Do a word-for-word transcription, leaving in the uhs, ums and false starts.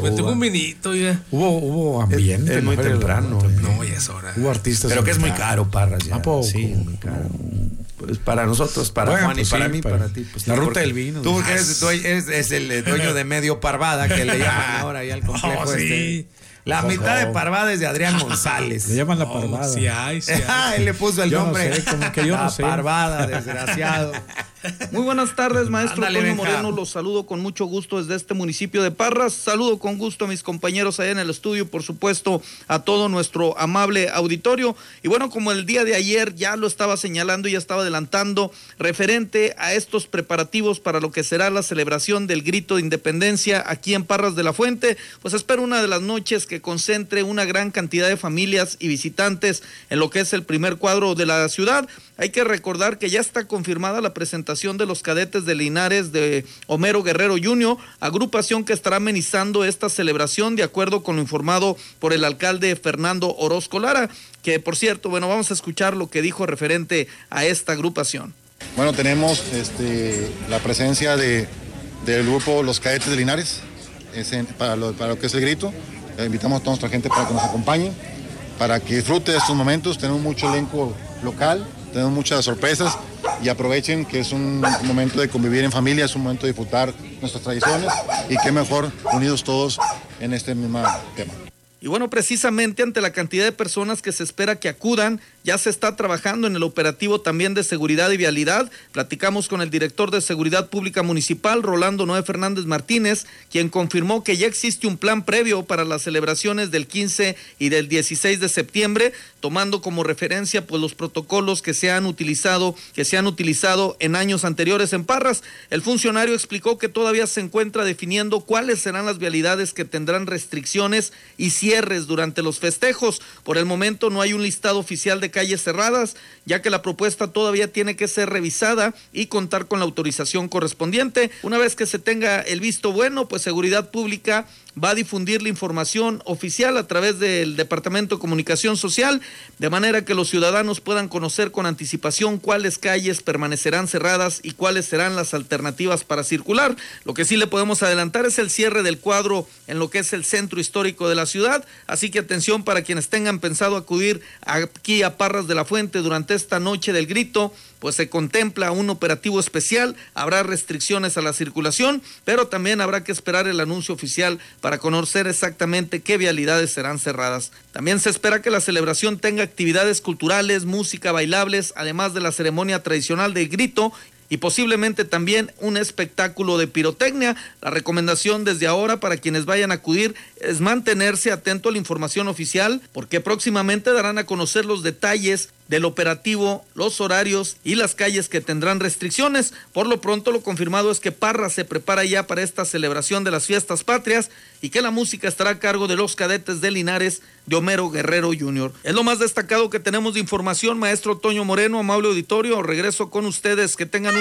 tengo un vinito, ya. Hubo, hubo ambiente. Es, es muy temprano. La... No, ya es hora. Hubo artistas. Pero que es muy caro, Parras, ya. ¿A poco? Sí, muy caro. Pues para nosotros, para bueno, Juan pues y para sí, mí, para, para ti. Pues la tú, ruta del vino. Tú que eres, tú eres, eres el dueño de medio Parvada, que le llaman ahora ya al complejo oh, este. Sí. La Ojo. mitad de Parvada es de Adrián González. Le llaman la Oh, Parvada. sí hay, sí hay. Ah, él le puso el Yo nombre. no sé, como que yo no la sé. Parvada, desgraciado. Muy buenas tardes, maestro Ándale, Toño Benja. Moreno, los saludo con mucho gusto desde este municipio de Parras, saludo con gusto a mis compañeros allá en el estudio, por supuesto a todo nuestro amable auditorio, y bueno, como el día de ayer ya lo estaba señalando y ya estaba adelantando, referente a estos preparativos para lo que será la celebración del Grito de Independencia aquí en Parras de la Fuente, pues espero una de las noches que concentre una gran cantidad de familias y visitantes en lo que es el primer cuadro de la ciudad. Hay que recordar que ya está confirmada la presentación de los cadetes de Linares de Homero Guerrero junior, agrupación que estará amenizando esta celebración de acuerdo con lo informado por el alcalde Fernando Orozco Lara, que por cierto, bueno, vamos a escuchar lo que dijo referente a esta agrupación. Bueno, tenemos este, la presencia de, del grupo Los Cadetes de Linares es en, para, lo, para lo que es el grito. Eh, invitamos a toda nuestra gente para que nos acompañe, para que disfrute de estos momentos. Tenemos mucho elenco local, tenemos muchas sorpresas y aprovechen que es un momento de convivir en familia, es un momento de disfrutar nuestras tradiciones y qué mejor unidos todos en este mismo tema. Y bueno, precisamente ante la cantidad de personas que se espera que acudan, ya se está trabajando en el operativo también de seguridad y vialidad. Platicamos con el director de Seguridad Pública Municipal, Rolando Noé Fernández Martínez, quien confirmó que ya existe un plan previo para las celebraciones del quince y del dieciséis de septiembre, tomando como referencia pues los protocolos que se han utilizado, que se han utilizado en años anteriores en Parras. El funcionario explicó que todavía se encuentra definiendo cuáles serán las vialidades que tendrán restricciones y cierres durante los festejos. Por el momento no hay un listado oficial de calles cerradas, ya que la propuesta todavía tiene que ser revisada y contar con la autorización correspondiente. Una vez que se tenga el visto bueno, pues Seguridad Pública va a difundir la información oficial a través del Departamento de Comunicación Social, de manera que los ciudadanos puedan conocer con anticipación cuáles calles permanecerán cerradas y cuáles serán las alternativas para circular. Lo que sí le podemos adelantar es el cierre del cuadro en lo que es el centro histórico de la ciudad, así que atención para quienes tengan pensado acudir aquí a Parras de la Fuente durante esta noche del grito, pues se contempla un operativo especial, habrá restricciones a la circulación, pero también habrá que esperar el anuncio oficial para conocer exactamente qué vialidades serán cerradas. También se espera que la celebración tenga actividades culturales, música, bailables, además de la ceremonia tradicional del grito, y posiblemente también un espectáculo de pirotecnia. La recomendación desde ahora para quienes vayan a acudir es mantenerse atento a la información oficial, porque próximamente darán a conocer los detalles del operativo, los horarios y las calles que tendrán restricciones. Por lo pronto, lo confirmado es que Parras se prepara ya para esta celebración de las fiestas patrias y que la música estará a cargo de los cadetes de Linares de Homero Guerrero junior Es lo más destacado que tenemos de información, maestro Toño Moreno, amable auditorio. Regreso con ustedes, que tengan un